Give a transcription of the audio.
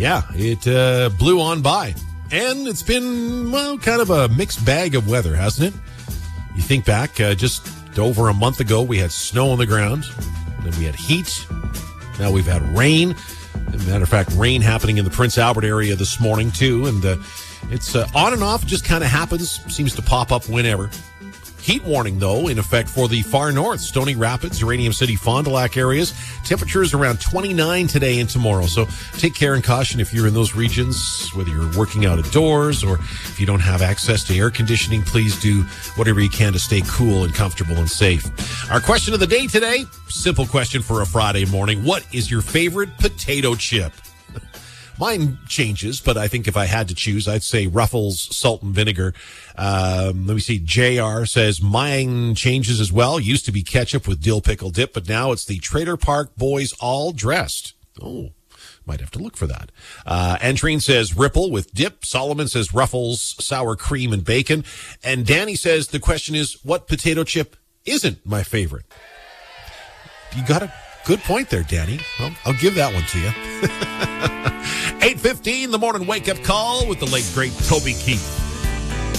Yeah, it blew on by. And it's been, well, kind of a mixed bag of weather, hasn't it? You think back, just over a month ago, we had snow on the ground. Then we had heat. Now we've had rain. As a matter of fact, rain happening in the Prince Albert area this morning, too. And it's on and off, just kind of happens, seems to pop up whenever. Heat warning, though, in effect for the far north, Stony Rapids, Uranium City, Fond du Lac areas. Temperatures around 29 today and tomorrow. So take care and caution if you're in those regions, whether you're working out indoors or if you don't have access to air conditioning, please do whatever you can to stay cool and comfortable and safe. Our question of the day today, simple question for a Friday morning. What is your favorite potato chip? Mine changes, but I think if I had to choose, I'd say Ruffles salt and vinegar. Let me see. JR says mine changes as well. Used to be ketchup with dill pickle dip, but now it's the Trailer Park Boys all dressed. Oh, might have to look for that. Andrine says Ripple with dip. Solomon says Ruffles sour cream and bacon. And Danny says the question is, what potato chip isn't my favorite? You got a good point there, Danny. Well, I'll give that one to you. 8:15, the morning wake-up call with the late, great Toby Keith.